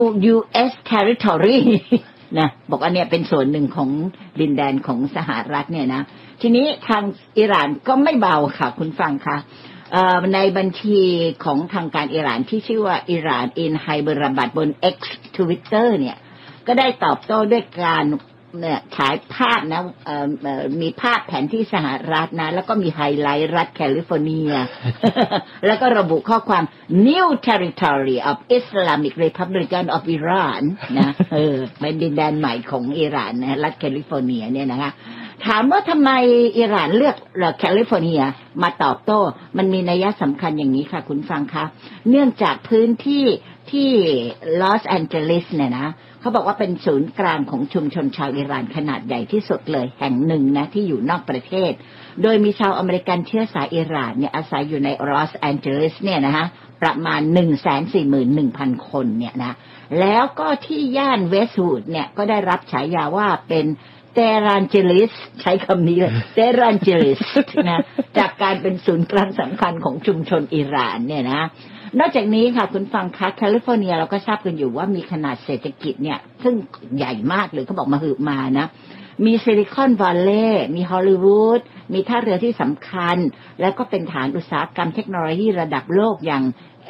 U.S. territory นะบอกว่าเนี่ยเป็นส่วนหนึ่งของดินแดนของสหรัฐเนี่ยนะทีนี้ทางอิหร่านก็ไม่เบาค่ะคุณฟังค่ะในบัญชีของทางการอิหร่านที่ชื่อว่าอิหร่านอินไฮเบราบัดบน X Twitter เนี่ยก็ได้ตอบโต้ด้วยการเนี่ยฉายภาพนะมีภาพแผนที่สหรัฐนะแล้วก็มีไฮไลท์รัฐแคลิฟอร์เนีย แล้วก็ระบุข้อความ New Territory of Islamic Republic of Iran นะเป็นดินแดนใหม่ของอิหร่านนะรัฐแคลิฟอร์เนียเนี่ยนะคะถามว่าทำไมอิหร่านเลือกแคลิฟอร์เนียมาตอบโต้มันมีนัยสำคัญอย่างนี้ค่ะคุณฟังคะเนื่องจากพื้นที่ที่ลอสแอนเจลิสเนี่ยนะเขาบอกว่าเป็นศูนย์กลางของชุมชนชาวอิหร่านขนาดใหญ่ที่สุดเลยแห่งหนึ่งนะที่อยู่นอกประเทศโดยมีชาวอเมริกันเชื้อสายอิหร่านเนี่ยอาศัยอยู่ในลอสแอนเจลิสเนี่ยนะคะประมาณ 141,000 คนเนี่ยนะแล้วก็ที่ย่านเวสต์วูดเนี่ยก็ได้รับฉายาว่าเป็นเตรันเจลิสใช้คำนี้เลยเตรันเจลิสนะจากการเป็นศูนย์กลางสำคัญของชุมชนอิหร่านเนี่ยนะนอกจากนี้ค่ะคุณฟังคะแคลิฟอร์เนียเราก็ทราบกันอยู่ว่ามีขนาดเศรษฐกิจเนี่ยซึ่งใหญ่มากเลยเขาบอกมาหืบมานะมีซิลิคอนวัลเลย์มีฮอลลีวูดมีท่าเรือที่สำคัญแล้วก็เป็นฐานอุตสาหกรรมเทคโนโลยีระดับโลกอย่าง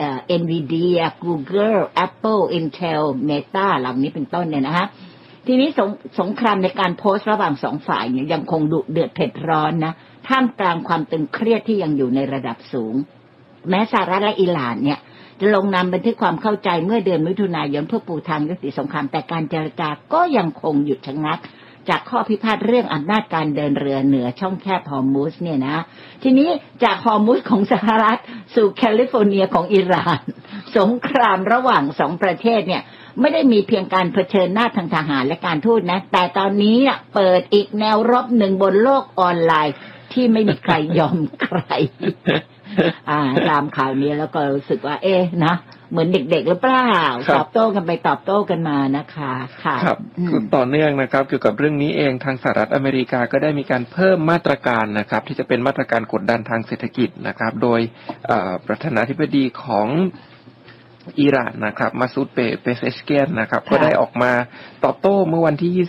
NVIDIA Google Apple Intel Meta เหล่านี้เป็นต้นเนี่ยนะฮะทีนี้สงครามในการโพสต์ระหว่างสองฝ่ายเนี่ยยังคงดุเดือดเผ็ดร้อนนะท่ามกลางความตึงเครียดที่ยังอยู่ในระดับสูงแม้สหรัฐและอิหร่านเนี่ยจะลงนามบันทึกความเข้าใจเมื่อเดือนมิถุนายนเพื่อปูทางยุติสงครามแต่การเจรจาก็ยังคงหยุดชะงักจากข้อพิพาทเรื่องอำนาจการเดินเรือเหนือช่องแคบฮอร์มุซเนี่ยนะทีนี้จากฮอร์มุซของสหรัฐสู่แคลิฟอร์เนียของอิหร่านสงครามระหว่างสองประเทศเนี่ยไม่ได้มีเพียงการเผชิญหน้าทางทหารและการทูตนะแต่ตอนนี้เปิดอีกแนวรบหนึ่งบนโลกออนไลน์ที่ไม่มีใครยอมใคร ตามข่าวนี้แล้วก็รู้สึกว่านะเหมือนเด็กๆหรือเปล่าตอบโต้กันไปตอบโต้กันมานะคะค่ะครับต่อเนื่องนะครับเกี่ยวกับเรื่องนี้เองทางสหรัฐอเมริกาก็ได้มีการเพิ่มมาตรการนะครับที่จะเป็นมาตรการกดดันทางเศรษฐกิจนะครับโดยประธานาธิบดีของอิหร่านนะครับมาซูดเปเซชเกียนนะครับก็ได้ออกมาตอบโต้เมื่อวันที่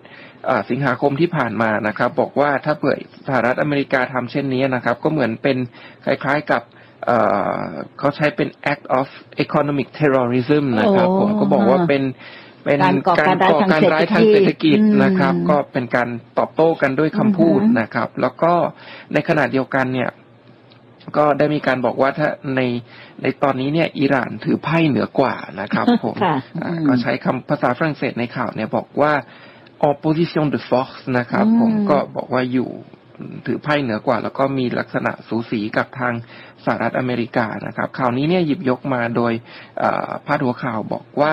21สิงหาคมที่ผ่านมานะครับบอกว่าถ้าเผื่อสหรัฐอเมริกาทำเช่นนี้นะครับก็เหมือนเป็นคล้ายๆกับเขาใช้เป็น act of economic terrorism นะครับผมก็บอกว่าเป็นการก่อการร้ายทางเศรษฐกิจนะครับก็เป็นการตอบโต้กันด้วยคำพูดนะครับแล้วก็ในขณะเดียวกันเนี่ยก็ได้มีการบอกว่าถ้าในตอนนี้เนี่ยอิหร่านถือไพ่เหนือกว่านะครับผมก็ใช้คำภาษาฝรั่งเศสในข่าวเนี่ยบอกว่า opposition de force นะครับผมก็บอกว่าอยู่ถือไพ่เหนือกว่าแล้วก็มีลักษณะสูสีกับทางสหรัฐอเมริกานะครับข่าวนี้เนี่ยหยิบยกมาโดยพาดหัวข่าวบอกว่า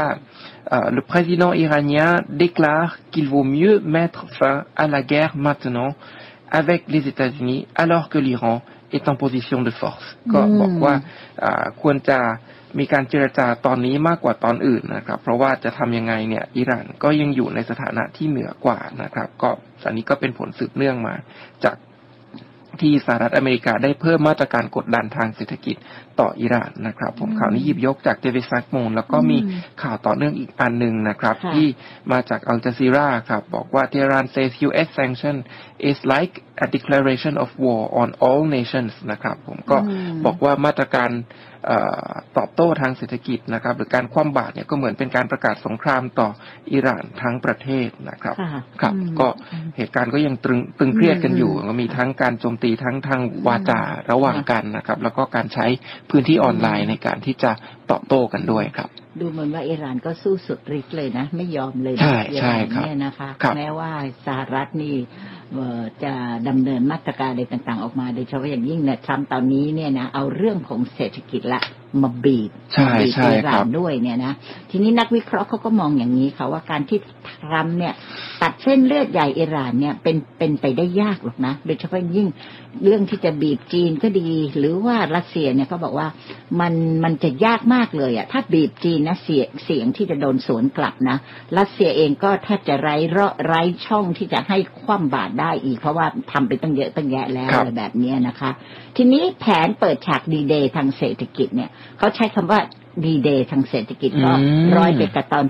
le président iranien déclare qu'il vaut mieux mettre fin à la guerre maintenant avec les États-Unis alors que l'Iran est en position de force ก็บอกว่าควรจะมีการเจรจาตอนนี้มากกว่าตอนอื่นนะครับเพราะว่าจะทำยังไงเนี่ยอิหร่านก็ยังอยู่ในสถานะที่เหนือกว่านะครับก็อันนี้ก็เป็นผลสืบเนื่องมาจากที่สหรัฐอเมริกาได้เพิ่มมาตรการกดดันทางเศรษฐกิจต่ออิหร่านนะครับผมข่าวนี้หยิบยกจากเดวิด ซักโมนแล้วก็มีข่าวต่อเนื่องอีกอันนึงนะครับที่มาจากอัลจาซีราครับบอกว่า Tehran says US sanction is like a declaration of war on all nations นะครับผมก็บอกว่ามาตรการตอบโต้ทางเศรษฐกิจนะครับหรือการคว่ำบาตรเนี่ยก็เหมือนเป็นการประกาศสงครามต่ออิหร่านทั้งประเทศนะครับครับก็เหตุการณ์ก็ยังตึงเครียดกันอยู่ก็มีทั้งการโจมตีทั้งทางวาจาระหว่างกันนะครับแล้วก็การใช้พื้นที่ออนไลน์ในการที่จะตอบโต้กันด้วยครับดูเหมือนว่าอิหร่านก็สู้สุดฤทธิ์เลยนะไม่ยอมเลยใช่ครับเนี่ยนะคะแม้ว่าสหรัฐนี่จะดำเนินมาตรการอะไรต่างๆออกมาโดยเฉพาะอย่างยิ่งเนี่ยทรัมป์ตอนนี้เนี่ยนะเอาเรื่องของเศรษฐกิจละมาบีบอิหร่านด้วยเนี่ยนะทีนี้นักวิเคราะห์เขาก็มองอย่างนี้ค่ะว่าการที่ทรัมป์เนี่ยตัดเส้นเลือดใหญ่อิหร่านเนี่ยเป็นไปได้ยากหรอกนะโดยเฉพาะยิ่งเรื่องที่จะบีบจีนก็ดีหรือว่ารัสเซียเนี่ยเขาบอกว่ามันจะยากมากเลยอ่ะถ้าบีบจีนนะเสียงที่จะโดนสวนกลับนะรัสเซียเองก็แทบจะไร้ช่องที่จะให้คว่ำบาตรได้อีกเพราะว่าทำไปตั้งเยอะตั้งแยะแล้วอะไรแบบนี้นะคะทีนี้แผนเปิดฉากดีเดย์ทางเศรษฐกิจเนี่ยเขาใช้คำว่าดีเดย์ทางเศรษฐกิจก็ร้อยไปกับตอน